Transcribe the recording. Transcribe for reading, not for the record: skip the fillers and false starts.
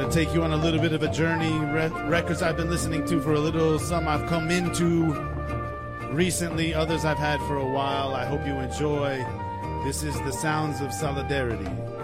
Gonna take you on a little bit of a journey. Records I've been listening to for a little, some I've come into recently, others I've had for a while. I hope you enjoy. This is the Sounds of Solidarity.